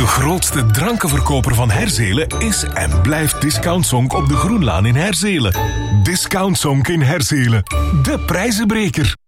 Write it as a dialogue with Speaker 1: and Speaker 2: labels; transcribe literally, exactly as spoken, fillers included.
Speaker 1: De grootste drankenverkoper van Herzelen is en blijft Discount Sonk op de Groenlaan in Herzelen. Discount Sonk in Herzelen. De prijzenbreker.